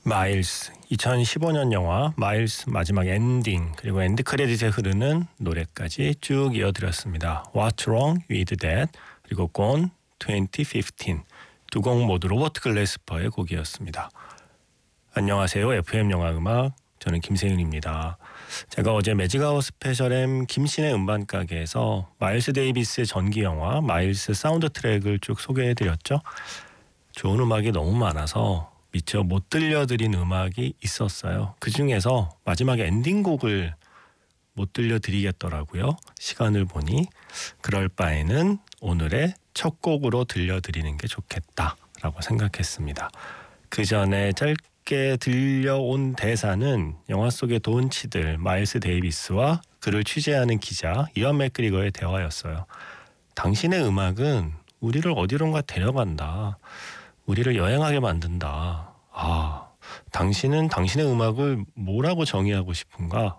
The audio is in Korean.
마일스 2015년 영화 마일스 마지막 엔딩 그리고 엔드 크레딧에 흐르는 노래까지 쭉 이어드렸습니다. What's Wrong with That 그리고 Gone 2015 두 곡 모두 로버트 글래스퍼의 곡이었습니다. 안녕하세요. FM 영화음악 저는 김세윤입니다. 제가 어제 매직아웃 스페셜 M 김신의 음반가게에서 마일스 데이비스의 전기 영화 마일스 사운드 트랙을 쭉 소개해드렸죠. 좋은 음악이 너무 많아서 미처 못 들려드린 음악이 있었어요. 그 중에서 마지막에 엔딩곡을 못 들려드리겠더라고요. 시간을 보니 그럴 바에는 오늘의 첫 곡으로 들려드리는 게 좋겠다라고 생각했습니다. 그 전에 짧게 들려온 대사는 영화 속의 돈치들 마일스 데이비스와 그를 취재하는 기자 이완 맥그리거의 대화였어요. 당신의 음악은 우리를 어디론가 데려간다. 우리를 여행하게 만든다. 당신은 당신의 음악을 뭐라고 정의하고 싶은가?